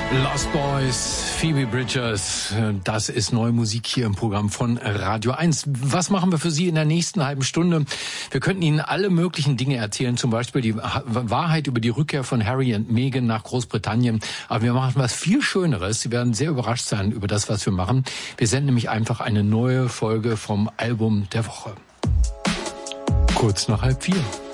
Lost Boys, Phoebe Bridgers, das ist neue Musik hier im Programm von Radio 1. Was machen wir für Sie in der nächsten halben Stunde? Wir könnten Ihnen alle möglichen Dinge erzählen, zum Beispiel die Wahrheit über die Rückkehr von Harry und Meghan nach Großbritannien. Aber wir machen was viel Schöneres. Sie werden sehr überrascht sein über das, was wir machen. Wir senden nämlich einfach eine neue Folge vom Album der Woche. Kurz nach 3:30.